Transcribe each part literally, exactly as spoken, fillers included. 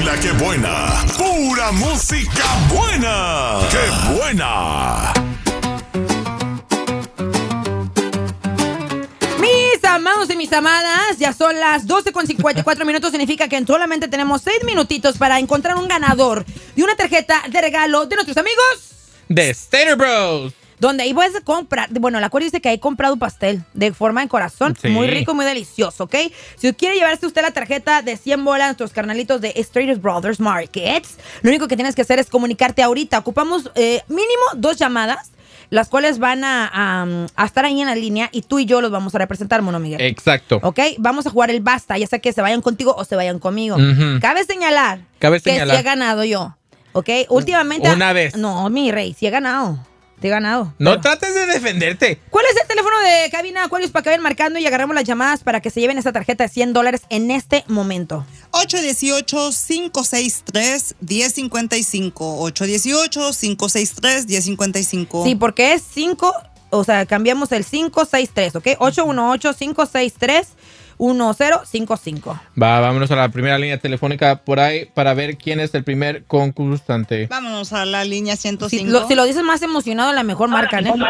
buena, qué buena! ¡Pura música buena! ¡Qué buena! Mis amados y mis amadas, ya son las doce con cincuenta y cuatro minutos. Significa que solamente tenemos seis minutitos para encontrar un ganador de una tarjeta de regalo de nuestros amigos de Stater Bros. Donde ahí puedes comprar, bueno, la cual dice que he comprado un pastel de forma de corazón, sí. Muy rico y muy delicioso, ¿ok? Si quiere llevarse usted la tarjeta de cien bolas a nuestros carnalitos de Stater Brothers Markets, lo único que tienes que hacer es comunicarte ahorita. Ocupamos eh, mínimo dos llamadas, las cuales van a, a, a estar ahí en la línea y tú y yo los vamos a representar, Mono Miguel. Exacto. ¿Ok? Vamos a jugar el basta, ya sea que se vayan contigo o se vayan conmigo. Uh-huh. Cabe señalar Cabe que señalar. sí he ganado yo, ¿ok? Últimamente... Una vez. No, mi rey, sí he ganado. Te he ganado. No pero... trates de defenderte. ¿Cuál es el teléfono de cabina Aquarius para que vayan marcando y agarramos las llamadas para que se lleven esa tarjeta de cien dólares en este momento? ocho uno ocho, cinco seis tres, uno cero cinco cinco. ocho uno ocho, cinco seis tres, uno cero cinco cinco. Sí, porque es cinco, o sea, cambiamos el cinco seis tres, ¿ok? ocho uno ocho, cinco seis tres, uno cero cinco cinco. Va, vámonos a la primera línea telefónica por ahí para ver quién es el primer concursante. Vámonos a la línea ciento cinco. Si lo, si lo dices más emocionado, la mejor marca, ¿eh?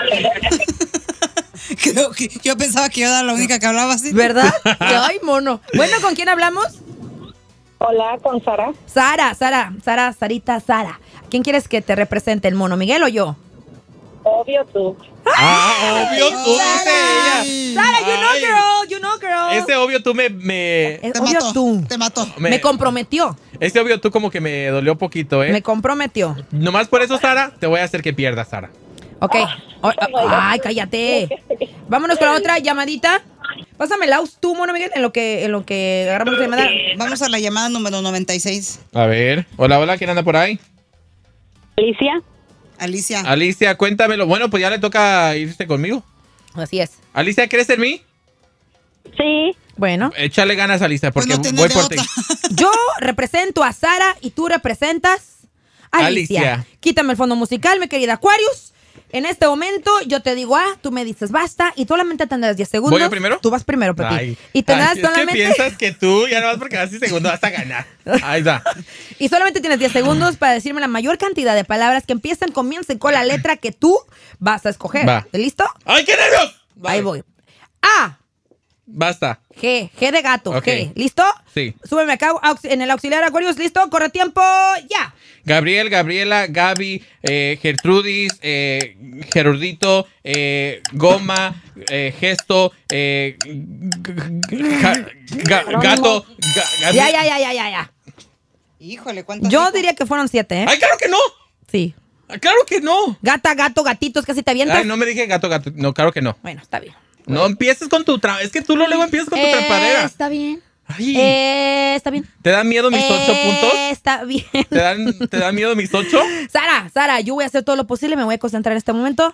Creo que yo pensaba que yo era la única que hablaba así. ¿Verdad? Ay, mono. Bueno, ¿con quién hablamos? Hola, con Sara. Sara, Sara, Sara, Sarita, Sara. ¿Quién quieres que te represente, el Mono Miguel o yo? Obvio tú. Ah, obvio tú, dice ella. Sara, you know girl, you know girl. Ese obvio tú me... me es te obvio mató, tú. Te mató. Me, me comprometió. Ese obvio tú como que me dolió poquito, ¿eh? Me comprometió. Nomás por eso, Sara, te voy a hacer que pierdas, Sara. Ok. Oh, oh, ay, cállate. Vámonos con la otra llamadita. Pásame el aus tú, Mono Miguel, en lo que, en lo que agarramos la llamada. Vamos a la llamada número noventa y seis. A ver. Hola, hola, ¿quién anda por ahí? Alicia. Alicia. Alicia, cuéntamelo. Bueno, pues ya le toca irse conmigo. Así es. Alicia, ¿crees en mí? Sí. Bueno. Échale ganas, Alicia, porque Pues no voy tiene por de ti. otra. Yo represento a Sara y tú representas a Alicia. Alicia. Quítame el fondo musical, mi querida Aquarius. En este momento yo te digo A, tú me dices basta y solamente tendrás diez segundos. ¿Voy yo primero? Tú vas primero, Pepi. Ay, y tendrás ay, solamente... Es que piensas que tú ya no vas porque vas y segundo vas a ganar. Ahí va. Y solamente tienes diez segundos para decirme la mayor cantidad de palabras que empiezan, comiencen con la letra que tú vas a escoger. Va. ¿Listo? ¡Ay, qué nervios! Ahí voy. A. Basta. G. G de gato. Ok. G. ¿Listo? Sí. Súbeme acá aux- en el auxiliar Aquarius. ¿Listo? Corre tiempo. Ya. Gabriel, Gabriela, Gaby, eh, Gertrudis, eh, Gerardito, eh, Goma, eh, Gesto, eh, g- ja- ga- Gato. ga- Ya, ya, ya, ya, ya, ya. Híjole, ¿cuántas Yo dijo? diría que fueron siete, ¿eh? ¡Ay, claro que no! Sí. ¡Ay, claro que no! Gata, gato, gatitos, casi te avientas. Ay, no me dije gato, gato. No, claro que no. Bueno, está bien. No empieces con tu tra... Es que tú luego empiezas con tu Eh, trampadera. está bien. Ay, Eh, está bien. ¿te dan miedo mis ocho Eh, puntos? Está bien. ¿Te dan, ¿Te dan miedo mis ocho? Sara, Sara, yo voy a hacer todo lo posible. Me voy a concentrar en este momento.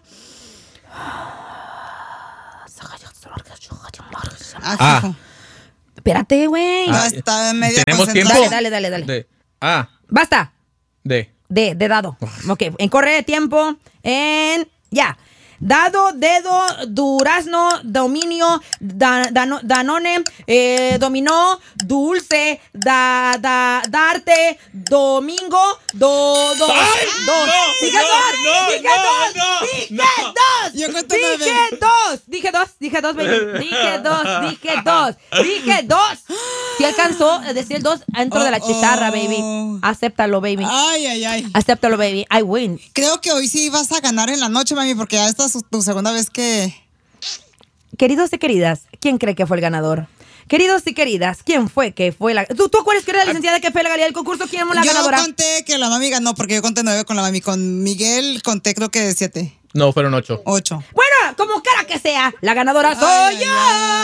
Ah, Ah. hijo. Espérate, güey. No, está en media ¿Tenemos concentrada. tiempo? Dale, dale, dale, dale. De A, Basta. de. De, de dado. Ok, en corre tiempo. En. Ya. Dado, dedo, durazno, dominio, da- dano- danone, eh, dominó, dulce, da, da, darte, domingo, do, do, ¡Ay! dos. No, Dije no, dos, no, dije no, dos, no, dije no. dos, Yo cuento dije nueve. dos, dije dos, dije dos, baby. Dije dos, dije dos, dije dos. Si alcanzó a decir dos dentro de la Oh, chitarra, oh. baby. Acéptalo, baby. Ay, ay, ay. Acéptalo, baby. I win. Creo que hoy sí vas a ganar en la noche, mami, porque ya esta es tu segunda vez que... Queridos y queridas, ¿quién cree que fue el ganador? Queridos y queridas, ¿quién fue que fue la... ¿Tú, tú cuál es que era la licenciada que fue la galería del concurso? ¿Quién fue la yo ganadora? conté que la mami ganó, porque yo conté nueve con la mami. Con Miguel conté creo que siete, No, fueron ocho. ocho. Bueno, como cara que sea, la ganadora soy Ay, yo.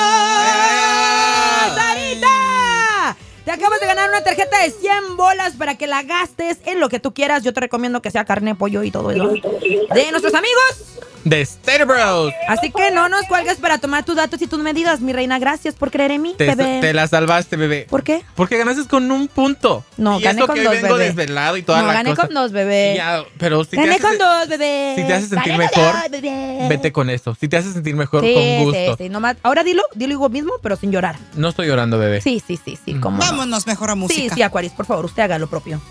ay, ay. ¡Sarita! Te acabas de ganar una tarjeta de cien bolas para que la gastes en lo que tú quieras. Yo te recomiendo que sea carne, pollo y todo eso. De nuestros amigos de Stater Bros. Así que no nos cuelgues para tomar tus datos y tus medidas, mi reina. Gracias por creer en mí, Te, bebé. te la salvaste, bebé. ¿Por qué? Porque ganaste con un punto. No, y gané eso con que dos, hoy vengo bebé. desvelado y toda No, la gané cosa. con dos, bebé. Y ya, pero si Gané te hace, con dos, bebé. si te hace sentir Gané mejor, con dos, bebé. vete con eso. Si te hace sentir mejor, Sí, con gusto. sí, sí. Nomás, ahora dilo, dilo igual mismo, pero sin llorar. No estoy llorando, bebé. Sí, sí, sí, sí. ¿Cómo no? Vámonos mejor a música. Sí, sí, Aquarius, por favor, usted haga lo propio.